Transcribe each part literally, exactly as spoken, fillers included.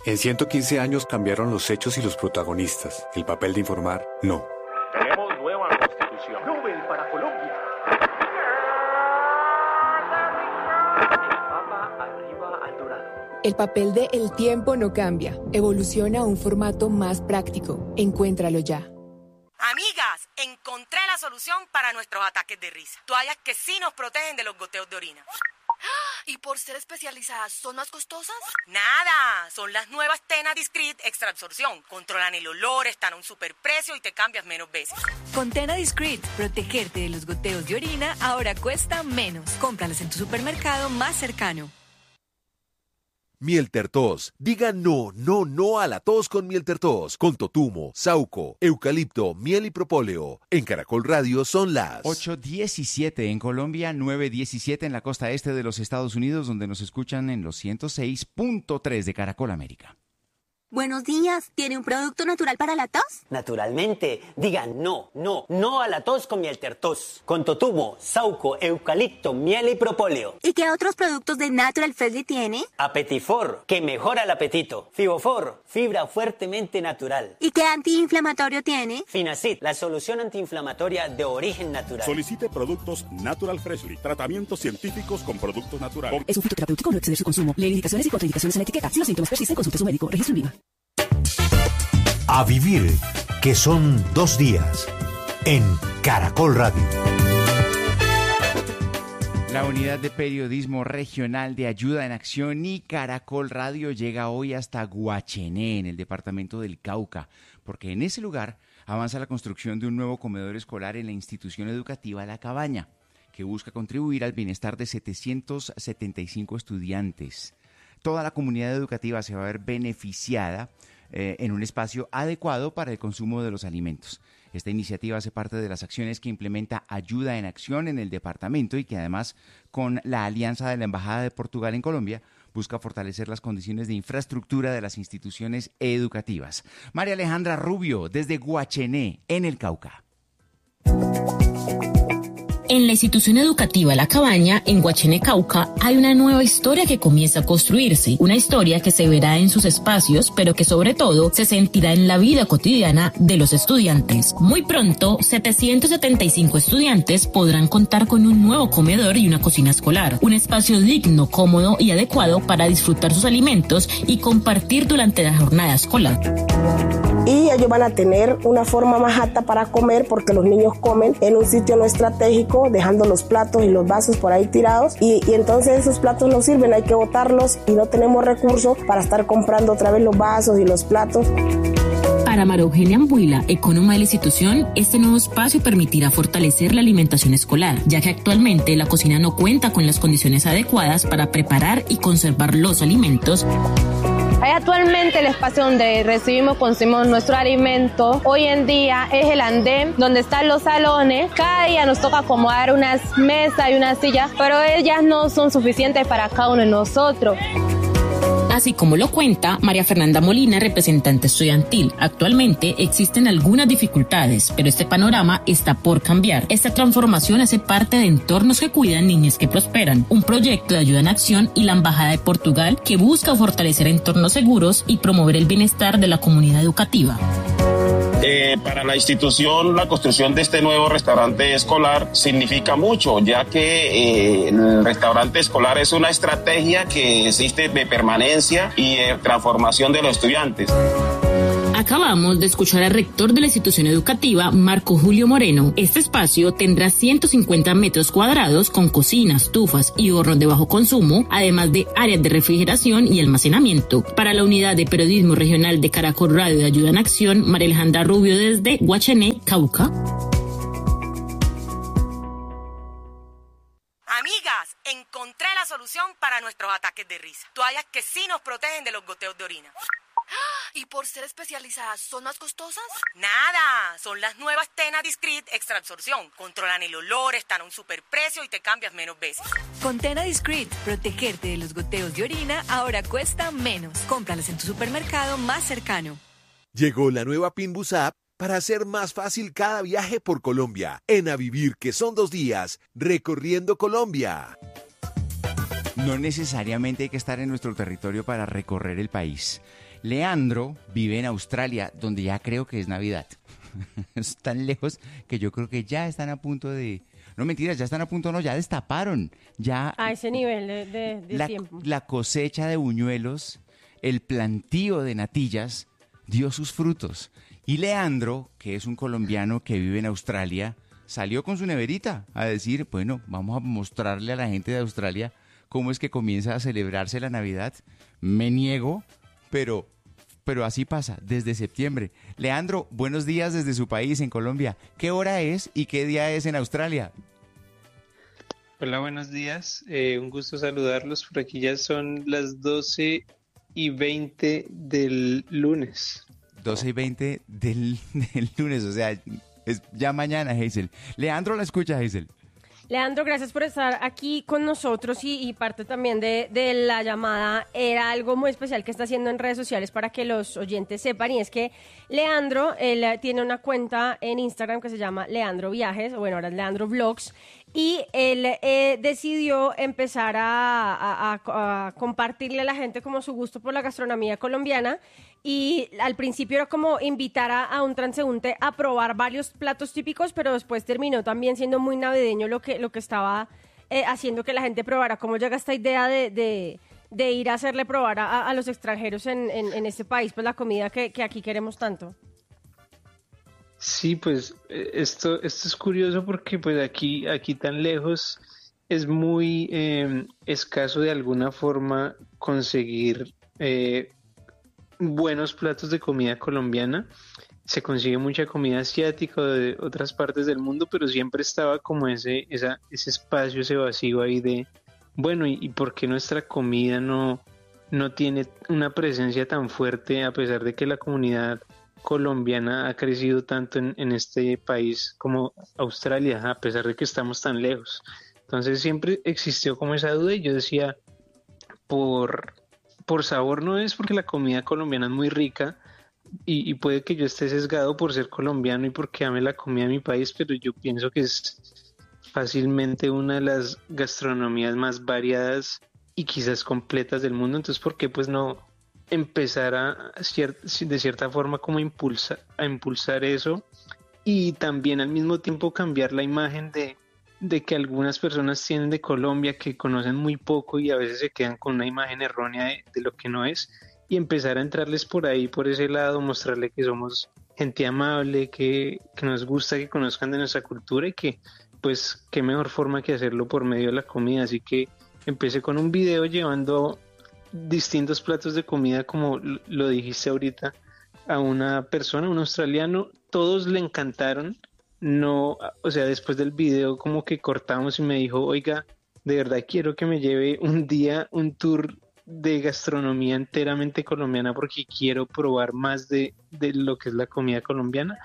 En ciento quince años cambiaron los hechos y los protagonistas. El papel de informar, no. Tenemos nueva constitución. Nobel para Colombia. El Papa arriba al dorado. El papel de El tiempo no cambia. Evoluciona a un formato más práctico. Encuéntralo ya. Amigas, encontré la solución para nuestros ataques de risa. Toallas que sí nos protegen de los goteos de orina. ¿Y por ser especializadas son más costosas? Nada, son las nuevas Tena Discreet Extra Absorción. Controlan el olor, están a un superprecio y te cambias menos veces. Con Tena Discreet, protegerte de los goteos de orina ahora cuesta menos. Cómpralas en tu supermercado más cercano. Miel Tertos. Diga no, no, no a la tos con Miel Tertos. Con totumo, sauco, eucalipto, miel y propóleo. En Caracol Radio son las ocho diecisiete en Colombia, nueve diecisiete en la costa este de los Estados Unidos, donde nos escuchan en los ciento seis punto tres de Caracol América. Buenos días, ¿tiene un producto natural para la tos? Naturalmente, digan no, no, no a la tos con Miel Tertos. Con totumo, sauco, eucalipto, miel y propóleo. ¿Y qué otros productos de Natural Freshly tiene? Apetifor, que mejora el apetito. Fibofor, fibra fuertemente natural. ¿Y qué antiinflamatorio tiene? Finacid, la solución antiinflamatoria de origen natural. Solicite productos Natural Freshly, tratamientos científicos con productos naturales. Es un fitoterapéutico, no exceder su consumo. Lee indicaciones y contraindicaciones en la etiqueta. Si los síntomas persisten, consulte a su médico. Registro en Viva. A vivir, que son dos días, en Caracol Radio. La unidad de periodismo regional de Ayuda en Acción y Caracol Radio llega hoy hasta Guachené, en el departamento del Cauca, porque en ese lugar avanza la construcción de un nuevo comedor escolar en la institución educativa La Cabaña, que busca contribuir al bienestar de setecientos setenta y cinco estudiantes. Toda la comunidad educativa se va a ver beneficiada eh, en un espacio adecuado para el consumo de los alimentos. Esta iniciativa hace parte de las acciones que implementa Ayuda en Acción en el departamento y que además, con la alianza de la Embajada de Portugal en Colombia, busca fortalecer las condiciones de infraestructura de las instituciones educativas. María Alejandra Rubio, desde Guachené, en el Cauca. En la institución educativa La Cabaña, en Guachené, Cauca, hay una nueva historia que comienza a construirse. Una historia que se verá en sus espacios, pero que sobre todo se sentirá en la vida cotidiana de los estudiantes. Muy pronto, setecientos setenta y cinco estudiantes podrán contar con un nuevo comedor y una cocina escolar. Un espacio digno, cómodo y adecuado para disfrutar sus alimentos y compartir durante la jornada escolar. Y ellos van a tener una forma más apta para comer porque los niños comen en un sitio no estratégico, dejando los platos y los vasos por ahí tirados y, y entonces esos platos no sirven, hay que botarlos y no tenemos recursos para estar comprando otra vez los vasos y los platos. Para María Eugenia Ambuila, ecónoma de la institución, este nuevo espacio permitirá fortalecer la alimentación escolar, ya que actualmente la cocina no cuenta con las condiciones adecuadas para preparar y conservar los alimentos. Hay actualmente el espacio donde recibimos, consumimos nuestro alimento. Hoy en día es el andén donde están los salones. Cada día nos toca acomodar unas mesas y unas sillas, pero ellas no son suficientes para cada uno de nosotros. Así como lo cuenta María Fernanda Molina, representante estudiantil. Actualmente existen algunas dificultades, pero este panorama está por cambiar. Esta transformación hace parte de Entornos que Cuidan, Niñez que Prosperan, un proyecto de Ayuda en Acción y la Embajada de Portugal que busca fortalecer entornos seguros y promover el bienestar de la comunidad educativa. Eh, para la institución, la construcción de este nuevo restaurante escolar significa mucho, ya que eh, el restaurante escolar es una estrategia que existe de permanencia y de transformación de los estudiantes. Acabamos de escuchar al rector de la institución educativa, Marco Julio Moreno. Este espacio tendrá ciento cincuenta metros cuadrados con cocina, estufas y hornos de bajo consumo, además de áreas de refrigeración y almacenamiento. Para la unidad de periodismo regional de Caracol Radio de Ayuda en Acción, María Alejandra Rubio desde Guachené, Cauca. Amigas, encontré la solución para nuestros ataques de risa. Toallas que sí nos protegen de los goteos de orina. ¿Y por ser especializadas son más costosas? Nada, son las nuevas Tena Discreet Extra Absorción. Controlan el olor, están a un superprecio y te cambias menos veces. Con Tena Discreet, protegerte de los goteos de orina ahora cuesta menos. Cómpralas en tu supermercado más cercano. Llegó la nueva Pinbus App para hacer más fácil cada viaje por Colombia. En A Vivir, que son dos días, recorriendo Colombia. no necesariamente hay que estar en nuestro territorio para recorrer el país. Leandro vive en Australia, donde ya creo que es Navidad. Es tan lejos que yo creo que ya están a punto de... No, mentiras, ya están a punto, no, ya destaparon. Ya a ese nivel de, de, de la, tiempo. La cosecha de buñuelos, el plantío de natillas, dio sus frutos. Y Leandro, que es un colombiano que vive en Australia, salió con su neverita a decir, bueno, vamos a mostrarle a la gente de Australia cómo es que comienza a celebrarse la Navidad. Me niego, pero, pero así pasa, desde septiembre. Leandro, buenos días desde su país, en Colombia. ¿Qué hora es y qué día es en Australia? Hola, buenos días. Eh, un gusto saludarlos. Por aquí ya son las doce y veinte del lunes. doce y veinte del, del lunes, o sea, es ya mañana, Hazel. Leandro la escucha, Hazel. Leandro, gracias por estar aquí con nosotros y, y parte también de, de la llamada era algo muy especial que está haciendo en redes sociales para que los oyentes sepan, y es que Leandro, él tiene una cuenta en Instagram que se llama Leandro Viajes, o bueno, ahora es Leandro Vlogs, y él eh, decidió empezar a, a, a, a compartirle a la gente como su gusto por la gastronomía colombiana. Y al principio era como invitar a, a un transeúnte a probar varios platos típicos, pero después terminó también siendo muy navideño lo que, lo que estaba eh, haciendo que la gente probara. ¿Cómo llega esta idea de, de, de ir a hacerle probar a, a los extranjeros en, en, en este país pues la comida que, que aquí queremos tanto? Sí, pues esto, esto es curioso porque pues aquí, aquí tan lejos es muy eh, escaso de alguna forma conseguir... Eh, buenos platos de comida colombiana. Se consigue mucha comida asiática o de otras partes del mundo, pero siempre estaba como ese, esa, ese espacio, ese vacío ahí de, bueno, ¿y, y por qué nuestra comida no, no tiene una presencia tan fuerte a pesar de que la comunidad colombiana ha crecido tanto en, en este país como Australia, a pesar de que estamos tan lejos? Entonces siempre existió como esa duda y yo decía, por... Por sabor no es, porque la comida colombiana es muy rica y, y puede que yo esté sesgado por ser colombiano y porque ame la comida de mi país, pero yo pienso que es fácilmente una de las gastronomías más variadas y quizás completas del mundo. Entonces, ¿por qué pues no empezar a cier- de cierta forma como impulsa, a impulsar eso y también al mismo tiempo cambiar la imagen de de que algunas personas tienen de Colombia que conocen muy poco y a veces se quedan con una imagen errónea de, de lo que no es, y empezar a entrarles por ahí, por ese lado, mostrarle que somos gente amable, que, que nos gusta que conozcan de nuestra cultura y que pues qué mejor forma que hacerlo por medio de la comida. Así que empecé con un video llevando distintos platos de comida, como lo dijiste ahorita, a una persona, un australiano. Todos le encantaron. No, o sea, después del video como que cortamos y me dijo, oiga, de verdad quiero que me lleve un día un tour de gastronomía enteramente colombiana porque quiero probar más de, de lo que es la comida colombiana.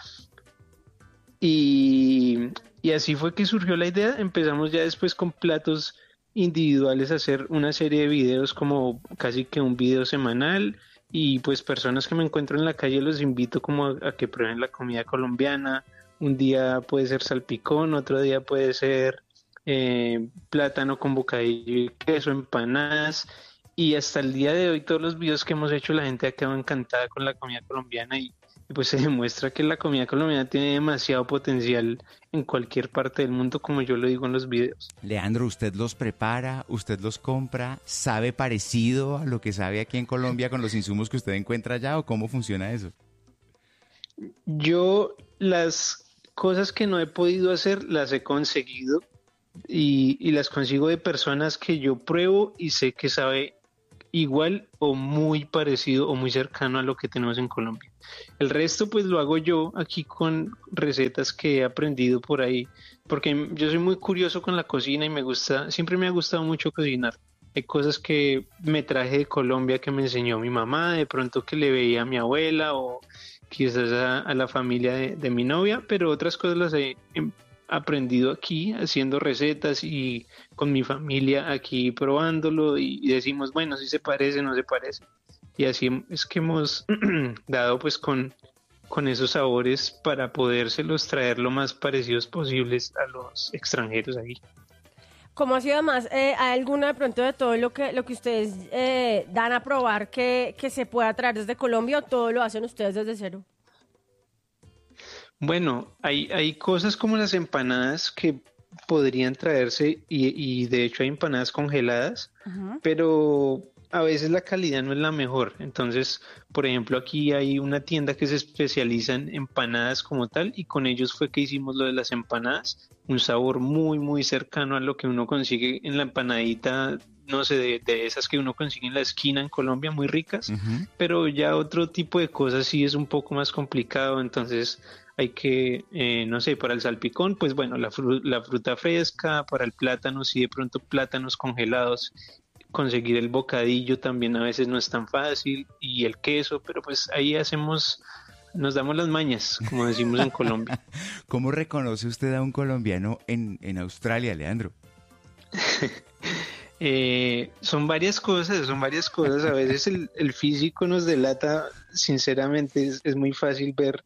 Y, y así fue que surgió la idea. Empezamos ya después con platos individuales a hacer una serie de videos, como casi que un video semanal, y pues personas que me encuentro en la calle los invito como a, a que prueben la comida colombiana. Un día puede ser salpicón, otro día puede ser eh, plátano con bocadillo y queso, empanadas, y hasta el día de hoy todos los videos que hemos hecho la gente ha quedado encantada con la comida colombiana y, y pues se demuestra que la comida colombiana tiene demasiado potencial en cualquier parte del mundo, como yo lo digo en los videos. Leandro, ¿usted los prepara, usted los compra, sabe parecido a lo que sabe aquí en Colombia con los insumos que usted encuentra allá, o cómo funciona eso? Yo las cosas que no he podido hacer las he conseguido y, y las consigo de personas que yo pruebo y sé que sabe igual o muy parecido o muy cercano a lo que tenemos en Colombia. El resto pues lo hago yo aquí con recetas que he aprendido por ahí, porque yo soy muy curioso con la cocina y me gusta, siempre me ha gustado mucho cocinar. Hay cosas que me traje de Colombia que me enseñó mi mamá, de pronto que le veía a mi abuela o quizás a, a la familia de, de mi novia, pero otras cosas las he, he aprendido aquí haciendo recetas y con mi familia aquí probándolo y, y decimos, bueno, si se parece, no se parece. Y así es que hemos dado pues con, con esos sabores para podérselos traer lo más parecidos posibles a los extranjeros aquí. ¿Cómo ha sido además? Eh, ¿Hay alguna de pronto de todo lo que lo que ustedes eh, dan a probar que, que se pueda traer desde Colombia o todo lo hacen ustedes desde cero? Bueno, hay, hay cosas como las empanadas que podrían traerse y, y de hecho hay empanadas congeladas, uh-huh. pero a veces la calidad no es la mejor. Entonces, por ejemplo, aquí hay una tienda que se especializa en empanadas como tal y con ellos fue que hicimos lo de las empanadas, un sabor muy muy cercano a lo que uno consigue en la empanadita, no sé, de, de esas que uno consigue en la esquina en Colombia, muy ricas, uh-huh. pero ya otro tipo de cosas sí es un poco más complicado. Entonces hay que, eh, no sé, para el salpicón, pues bueno, la, fru- la fruta fresca, para el plátano, sí de pronto plátanos congelados, conseguir el bocadillo también a veces no es tan fácil, y el queso, pero pues ahí hacemos, nos damos las mañas, como decimos en Colombia. ¿Cómo reconoce usted a un colombiano en, en Australia, Leandro? eh, son varias cosas, son varias cosas, a veces el, el físico nos delata, sinceramente es, es muy fácil ver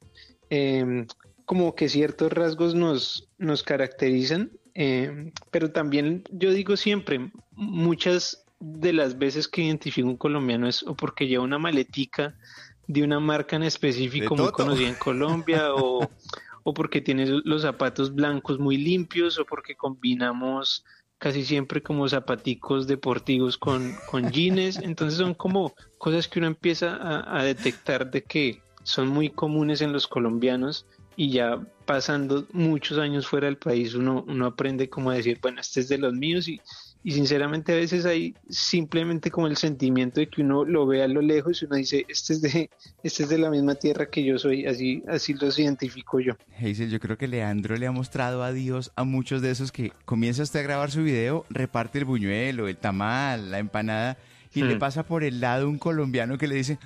eh, como que ciertos rasgos nos, nos caracterizan, eh, pero también yo digo siempre, muchas de las veces que identifico un colombiano es o porque lleva una maletica de una marca en específico muy conocida en Colombia o, o porque tiene los zapatos blancos muy limpios o porque combinamos casi siempre como zapaticos deportivos con, con jeans. Entonces son como cosas que uno empieza a, a detectar de que son muy comunes en los colombianos y ya pasando muchos años fuera del país uno, uno aprende como a decir, bueno, este es de los míos y Y sinceramente a veces hay simplemente como el sentimiento de que uno lo ve a lo lejos y uno dice, este es de, este es de la misma tierra que yo soy, así, así los identifico yo. Hazel, yo creo que Leandro le ha mostrado a Dios a muchos de esos que comienza usted a grabar su video, reparte el buñuelo, el tamal, la empanada, y hmm. le pasa por el lado un colombiano que le dice,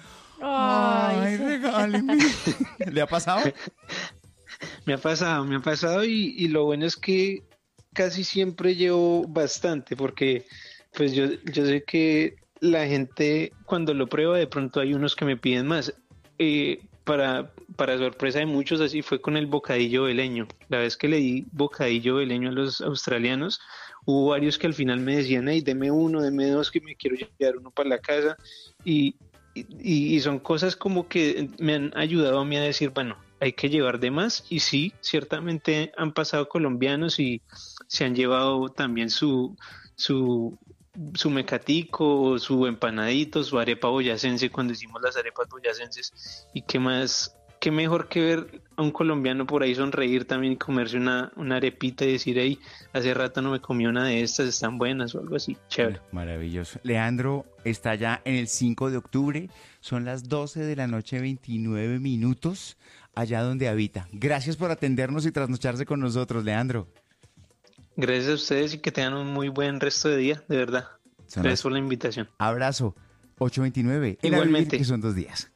ay, ay sí. regáleme. ¿Le ha pasado? Me ha pasado, me ha pasado y, y lo bueno es que casi siempre llevo bastante porque pues yo, yo sé que la gente cuando lo prueba de pronto hay unos que me piden más. Eh, para, para sorpresa de muchos así fue con el bocadillo veleño. La vez que le di bocadillo veleño a los australianos hubo varios que al final me decían, hey, deme uno, deme dos, que me quiero llevar uno para la casa y, y, y son cosas como que me han ayudado a mí a decir, bueno, hay que llevar de más y sí, ciertamente han pasado colombianos y se han llevado también su su su mecatico, su empanadito, su arepa boyacense cuando hicimos las arepas boyacenses y qué más, qué mejor que ver a un colombiano por ahí sonreír también y comerse una, una arepita y decir, hey, hace rato no me comí una de estas, están buenas o algo así, chévere. Maravilloso. Leandro está ya en el cinco de octubre, son las doce de la noche, veintinueve minutos, allá donde habita. Gracias por atendernos y trasnocharse con nosotros, Leandro. Gracias a ustedes y que tengan un muy buen resto de día, de verdad. Son Gracias las... por la invitación. Abrazo. ocho veintinueve. Igualmente. Que son dos días.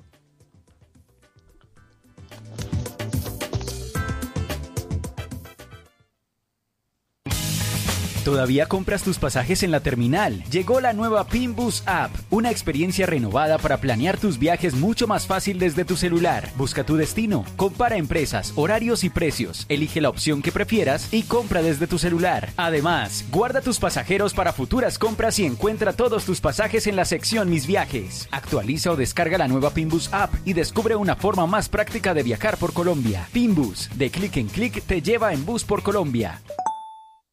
¿Todavía compras tus pasajes en la terminal? Llegó la nueva Pinbus App, una experiencia renovada para planear tus viajes mucho más fácil desde tu celular. Busca tu destino, compara empresas, horarios y precios, elige la opción que prefieras y compra desde tu celular. Además, guarda tus pasajeros para futuras compras y encuentra todos tus pasajes en la sección Mis Viajes. Actualiza o descarga la nueva Pinbus App y descubre una forma más práctica de viajar por Colombia. Pinbus, de clic en clic te lleva en bus por Colombia.